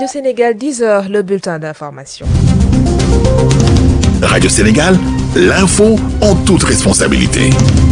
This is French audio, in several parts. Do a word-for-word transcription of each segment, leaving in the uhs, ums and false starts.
Radio Sénégal, dix heures, le bulletin d'information. Radio Sénégal, l'info en toute responsabilité.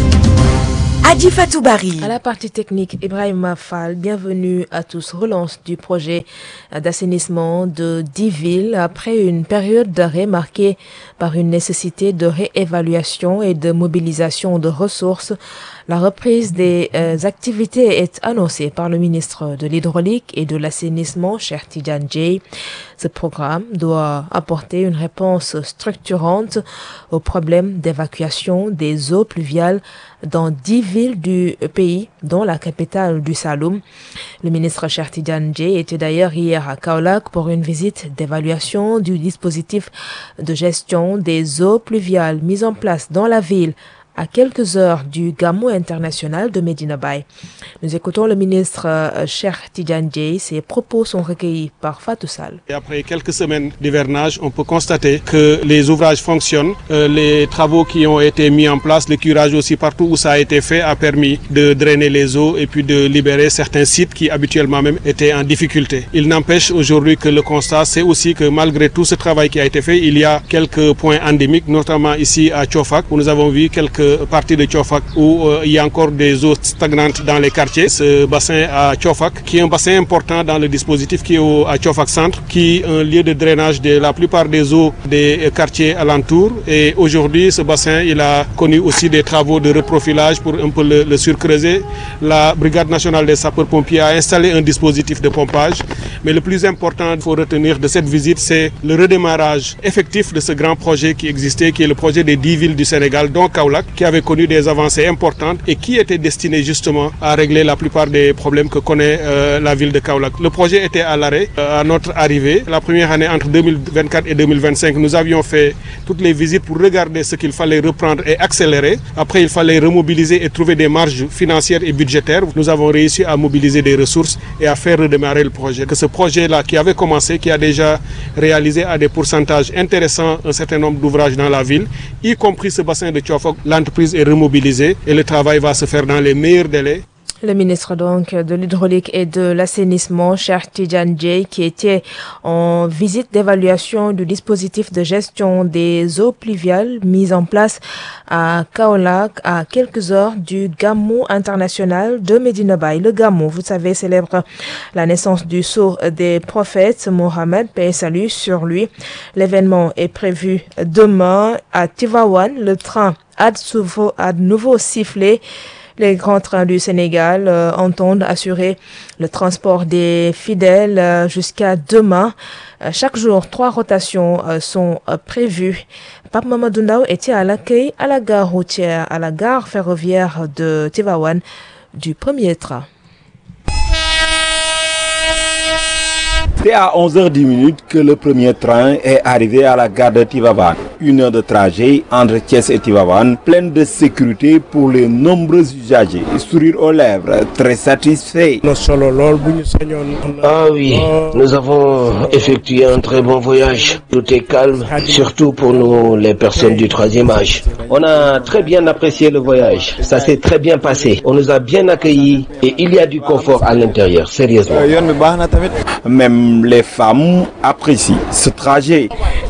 Adi Fatou Barry. À la partie technique, Ibrahima Fall, bienvenue à tous. Relance du projet d'assainissement de dix villes après une période d'arrêt marquée par une nécessité de réévaluation et de mobilisation de ressources. La reprise des euh, activités est annoncée par le ministre de l'Hydraulique et de l'Assainissement, Cheikh Tidiane Dièye. Ce programme doit apporter une réponse structurante au problème d'évacuation des eaux pluviales dans dix villes du pays, dont la capitale du Saloum. Le ministre Cheikh Tidiane Dièye était d'ailleurs hier à Kaolack pour une visite d'évaluation du dispositif de gestion des eaux pluviales mis en place dans la ville à quelques heures du Gamou international de Medina Baye. Nous écoutons le ministre euh, Cheikh Tidiane Dièye. Ses propos sont recueillis par Fatou Sall. Et après quelques semaines d'hivernage, on peut constater que les ouvrages fonctionnent. Euh, les travaux qui ont été mis en place, le curage aussi partout où ça a été fait, a permis de drainer les eaux et puis de libérer certains sites qui habituellement même étaient en difficulté. Il n'empêche aujourd'hui que le constat, c'est aussi que malgré tout ce travail qui a été fait, il y a quelques points endémiques, notamment ici à Tchofak, où nous avons vu quelques partie de Tchofak où euh, il y a encore des eaux stagnantes dans les quartiers. Ce bassin à Tchofak, qui est un bassin important dans le dispositif qui est au, à Tchofak Centre, qui est un lieu de drainage de la plupart des eaux des quartiers alentours. Et aujourd'hui, ce bassin, il a connu aussi des travaux de reprofilage pour un peu le, le surcreuser. La Brigade nationale des sapeurs-pompiers a installé un dispositif de pompage. Mais le plus important, il faut retenir de cette visite, c'est le redémarrage effectif de ce grand projet qui existait, qui est le projet des dix villes du Sénégal, dont Kaolack, qui avait connu des avancées importantes et qui était destiné justement à régler la plupart des problèmes que connaît euh, la ville de Kaolack. Le projet était à l'arrêt euh, à notre arrivée. La première année, entre deux mille vingt-quatre et deux mille vingt-cinq, nous avions fait toutes les visites pour regarder ce qu'il fallait reprendre et accélérer. Après, il fallait remobiliser et trouver des marges financières et budgétaires. Nous avons réussi à mobiliser des ressources et à faire redémarrer le projet. Que ce projet-là, qui avait commencé, qui a déjà réalisé à des pourcentages intéressants un certain nombre d'ouvrages dans la ville, y compris ce bassin de Tchofak, l'entreprise est remobilisée et le travail va se faire dans les meilleurs délais. Le ministre donc de l'Hydraulique et de l'Assainissement, Cheikh Tidiane Dièye, qui était en visite d'évaluation du dispositif de gestion des eaux pluviales mis en place à Kaolack à quelques heures du Gamou international de Medina Baye. Le Gamou, vous savez, célèbre la naissance du sceau des prophètes, Mohammed, paix et salut sur lui. L'événement est prévu demain à Tivaouane. Le train a de nouveau sifflé. Les grands trains du Sénégal euh, entendent assurer le transport des fidèles euh, jusqu'à demain. Euh, chaque jour, trois rotations euh, sont euh, prévues. Pape Mamadou Ndaw était à l'accueil à la gare routière, à la gare ferroviaire de Tivaouane du premier train. C'est à onze heures dix que le premier train est arrivé à la gare de Tivaouane. Une heure de trajet entre Thiès et Tivaouane, pleine de sécurité pour les nombreux usagers. Sourire aux lèvres, très satisfait. Ah oui, nous avons effectué un très bon voyage. Tout est calme, surtout pour nous, les personnes du troisième âge. On a très bien apprécié le voyage. Ça s'est très bien passé. On nous a bien accueillis et il y a du confort à l'intérieur, sérieusement. Même les femmes apprécient ce trajet.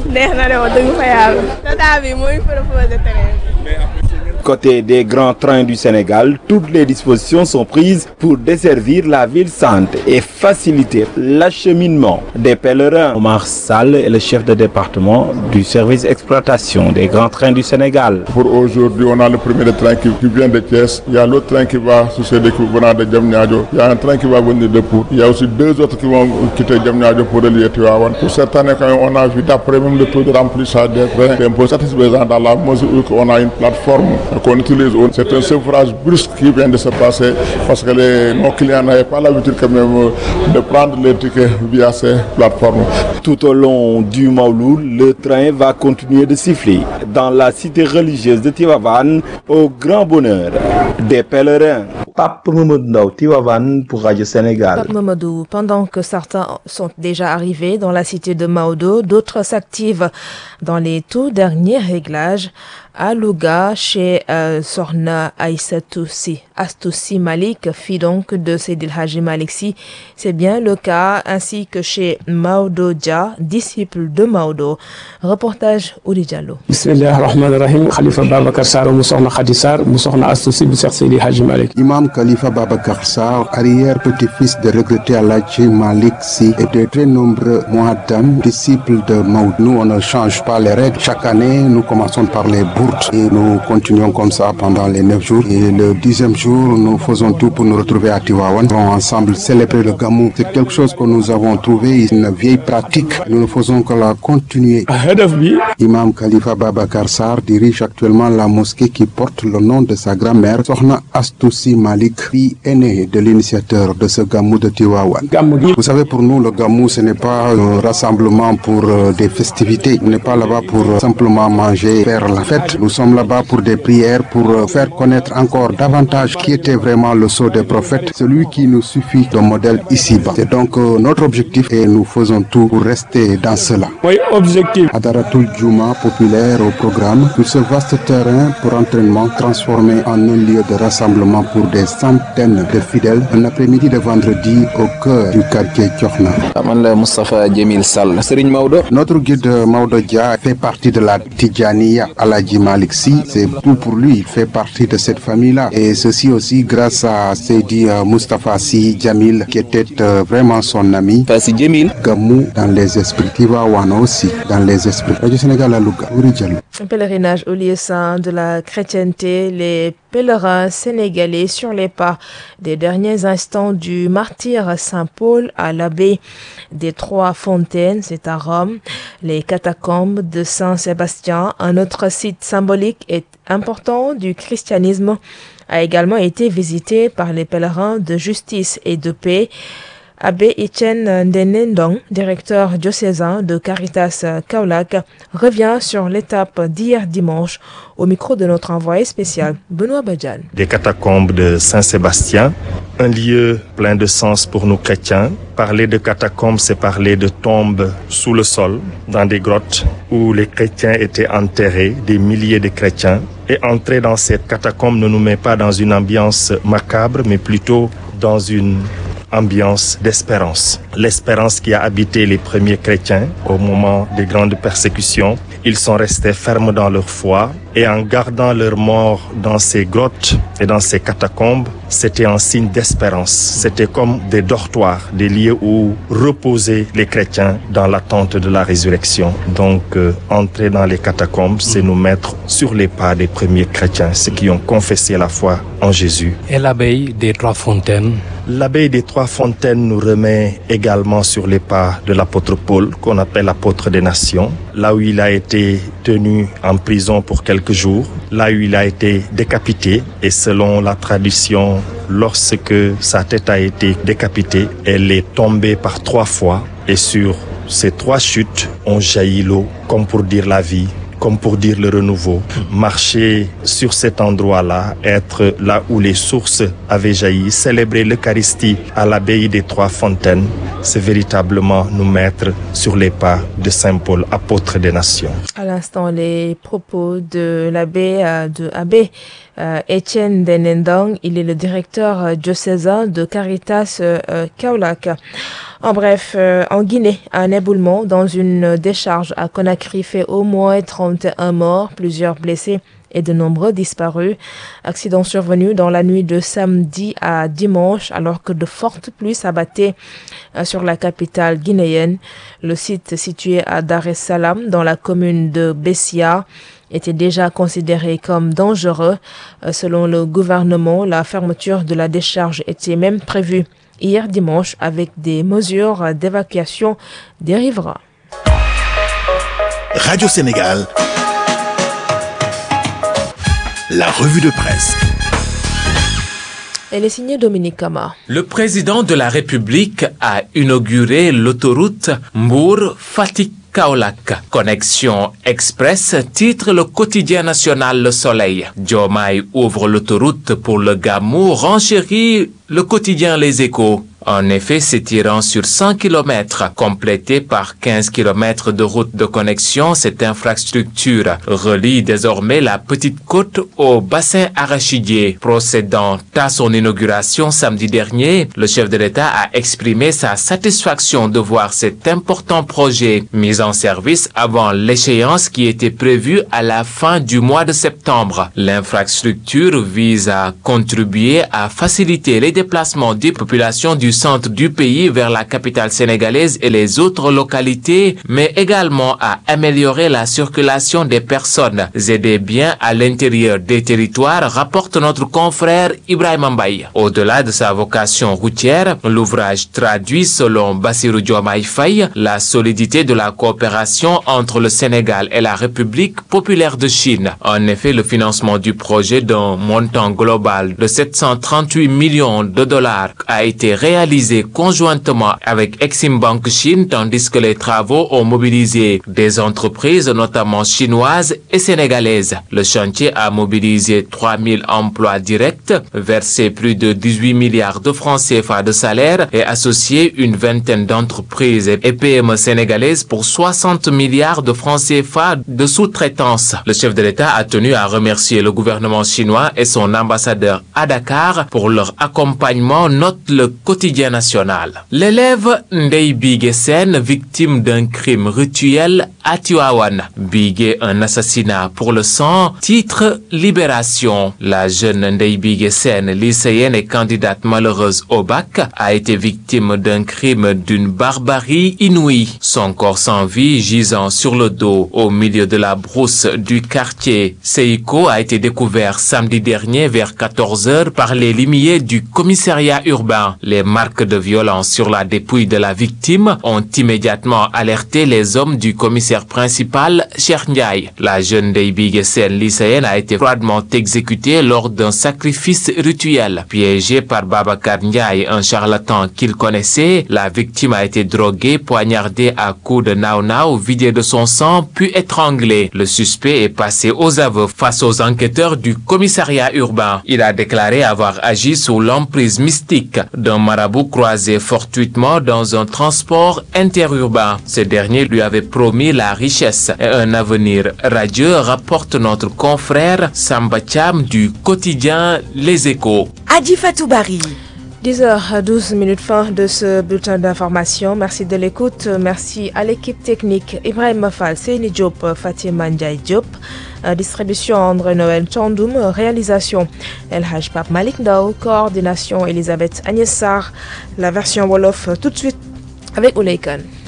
Côté des grands trains du Sénégal, toutes les dispositions sont prises pour desservir la ville sainte et faciliter l'acheminement des pèlerins. Omar Sall est le chef de département du service exploitation des grands trains du Sénégal. Pour aujourd'hui, on a le premier train qui, qui vient de Thiès, il y a l'autre train qui va succéder qui venant de Diamniadio, il y a un train qui va venir de Pout, il y a aussi deux autres qui vont quitter Diamniadio pour relier Tivaouane. Pour cette année, quand on a vu d'après même le taux de remplissage des trains, c'est un peu satisfaisant dans la mesure où on a une plateforme qu'on utilise. C'est un sevrage brusque qui vient de se passer parce que les, nos clients n'avaient pas l'habitude quand même de prendre les tickets via ces plateformes. Tout au long du Maouloud, le train va continuer de siffler dans la cité religieuse de Tivaouane au grand bonheur des pèlerins. Pape Mamadou Ndaw, Tivaouane pour Radio Sénégal. Pape Mamadou, pendant que certains sont déjà arrivés dans la cité de Maodo, d'autres s'activent dans les tout derniers réglages. à Louga chez euh, Sorna Aïssatou Sy. Astou Sy Malik, fille donc de Seydil Hadji Malick Sy, c'est bien le cas, ainsi que chez Maodo Dia, disciple de Maodo. Reportage Oudi Diallo. Bismillah ar-Rahman ar-Rahim. Khalifa Babacar Sarr mu soxna Khady Sarr mu soxna Astou Sy bu Cheikh Seydil Hadji Malick. Imam Khalifa Babacar Sarr, arrière-petit-fils de regretté Alhaji Malick Sy et de très nombreux muaddam, disciples de Maodo. Nous, on ne change pas les règles. Chaque année, nous commençons par les bourdes et nous continuons comme ça pendant les neuf jours. Et le dixième jour, nous faisons tout pour nous retrouver à Tivaouane. Nous allons ensemble célébrer le Gamou. C'est quelque chose que nous avons trouvé, une vieille pratique. Nous ne faisons que la continuer. Imam Khalifa Babacar Sarr dirige actuellement la mosquée qui porte le nom de sa grand-mère, Sokhna Astou Sy Malik, fille aînée de l'initiateur de ce Gamou de Tivaouane. Vous savez, pour nous, le Gamou, ce n'est pas un rassemblement pour euh, des festivités. On n'est pas là-bas pour euh, simplement manger, faire la fête. Nous sommes là-bas pour des prières, pour euh, faire connaître encore davantage qui était vraiment le sceau des prophètes, celui qui nous suffit de modèle ici-bas. C'est donc euh, notre objectif et nous faisons tout pour rester dans cela. Oui, objectif. Adaratul Juma populaire au programme, tout ce vaste terrain pour entraînement transformé en un lieu de rassemblement pour des centaines de fidèles, un après-midi de vendredi au cœur du quartier Tchokna. Notre guide Maodo Dia fait partie de la Tidjaniya Alhaji Malick Sy, c'est tout pour lui, il fait partie de cette famille-là. Et ceci aussi grâce à Seydi euh, Moustapha Sy Djamil qui était euh, vraiment son ami. Gamou dans les esprits, Tivaouane aussi dans les esprits. Radio Sénégal à Louga, Oudi Diallo. Un pèlerinage au lieu saint de la chrétienté, les pèlerins sénégalais sur les pas des derniers instants du martyr Saint Paul à l'abbaye des Trois Fontaines, c'est à Rome. Les catacombes de Saint-Sébastien, un autre site symbolique et important du christianisme, a également été visité par les pèlerins de justice et de paix. Abbé Etienne Ndenendong, directeur diocésain de Caritas Kaolack, revient sur l'étape d'hier dimanche au micro de notre envoyé spécial, Benoît Badiane. Des catacombes de Saint-Sébastien, un lieu plein de sens pour nous chrétiens. Parler de catacombes, c'est parler de tombes sous le sol, dans des grottes où les chrétiens étaient enterrés, des milliers de chrétiens. Et entrer dans cette catacombe ne nous met pas dans une ambiance macabre, mais plutôt dans une ambiance d'espérance. L'espérance qui a habité les premiers chrétiens au moment des grandes persécutions. Ils sont restés fermes dans leur foi et en gardant leur mort dans ces grottes et dans ces catacombes, c'était un signe d'espérance. C'était comme des dortoirs, des lieux où reposaient les chrétiens dans l'attente de la résurrection. Donc, euh, entrer dans les catacombes, c'est nous mettre sur les pas des premiers chrétiens, ceux qui ont confessé la foi en Jésus. Et l'abbaye des Trois Fontaines? L'abbaye des Trois Fontaines nous remet également sur les pas de l'apôtre Paul, qu'on appelle l'apôtre des nations, là où il a été tenu en prison pour quelques jours, là où il a été décapité. Et selon la tradition, lorsque sa tête a été décapitée, elle est tombée par trois fois. Et sur ces trois chutes, ont jailli l'eau, comme pour dire la vie, comme pour dire le renouveau. Marcher sur cet endroit-là, être là où les sources avaient jailli, célébrer l'Eucharistie à l'abbaye des Trois Fontaines, c'est véritablement nous mettre sur les pas de Saint Paul, apôtre des nations. À l'instant, les propos de l'abbé euh, de abbé euh, Etienne Ndenendong, il est le directeur euh, diocésain de Caritas euh, Kaolack. En bref, euh, en Guinée, un éboulement dans une décharge à Conakry fait au moins trente et un morts, plusieurs blessés et de nombreux disparus. Accident survenu dans la nuit de samedi à dimanche alors que de fortes pluies s'abattaient euh, sur la capitale guinéenne. Le site situé à Dar es Salaam dans la commune de Bessia était déjà considéré comme dangereux. Euh, selon le gouvernement, la fermeture de la décharge était même prévue hier dimanche avec des mesures d'évacuation des riverains. Radio Sénégal, la revue de presse. Elle est signée Dominique Kama. Le président de la République a inauguré l'autoroute Mbour-Fatick-Kaolack. Connexion express, titre le quotidien national Le Soleil. Diomaye ouvre l'autoroute pour le Gamou, renchérit le quotidien Les Échos. En effet, s'étirant sur cent kilomètres, complétée par quinze kilomètres de route de connexion, cette infrastructure relie désormais la Petite Côte au bassin arachidier. Procédant à son inauguration samedi dernier, le chef de l'État a exprimé sa satisfaction de voir cet important projet mis en service avant l'échéance qui était prévue à la fin du mois de septembre. L'infrastructure vise à contribuer à faciliter les déplacements des populations du centre du pays vers la capitale sénégalaise et les autres localités, mais également à améliorer la circulation des personnes et des biens à l'intérieur des territoires, rapporte notre confrère Ibrahima Mbaye. Au-delà de sa vocation routière, l'ouvrage traduit, selon Bassirou Diomaye Faye, la solidité de la coopération entre le Sénégal et la République populaire de Chine. En effet, le financement du projet d'un montant global de sept cent trente-huit millions de dollars a été réalisé conjointement avec Exim Bank Chine, tandis que les travaux ont mobilisé des entreprises, notamment chinoises et sénégalaises. Le chantier a mobilisé trois mille emplois directs, versé plus de dix-huit milliards de francs C F A de salaire et associé une vingtaine d'entreprises et P M E sénégalaises pour soixante milliards de francs C F A de sous-traitance. Le chef de l'État a tenu à remercier le gouvernement chinois et son ambassadeur à Dakar pour leur accompagnement, note le quotidien national. L'élève Ndeye Bigué Sène, victime d'un crime rituel à Tivaouane. Bigué, un assassinat pour le sang, titre Libération. La jeune Ndeye Bigué Sène, lycéenne et candidate malheureuse au bac, a été victime d'un crime d'une barbarie inouïe. Son corps sans vie, gisant sur le dos au milieu de la brousse du quartier Seiko, a été découvert samedi dernier vers quatorze heures par les limiers du commissariat urbain. Les marques de violence sur la dépouille de la victime ont immédiatement alerté les hommes du commissaire principal, Cheikh Ndiaye. La jeune Ndeye Bigué Sène, lycéenne, a été froidement exécutée lors d'un sacrifice rituel. Piégée par Babacar Ndiaye, un charlatan qu'il connaissait, la victime a été droguée, poignardée à coups de nao-nao, vidée de son sang, puis étranglée. Le suspect est passé aux aveux face aux enquêteurs du commissariat urbain. Il a déclaré avoir agi sous l'emprise mystique d'un marabout croisé fortuitement dans un transport interurbain. Ce dernier lui avait promis la richesse et un avenir radieux, rapporte notre confrère Samba Thiam du quotidien Les Échos. Adjifatou Bari. dix heures douze minutes, fin de ce bulletin d'information. Merci de l'écoute. Merci à l'équipe technique Ibrahima Fall, Seyni Diop, Fatima Ndiaye Diop. Distribution André Noël Chandoum. Réalisation El Haj Pape Malik Ndao. Coordination Elisabeth Agnès Sarr. La version Wolof tout de suite avec Ouleykan.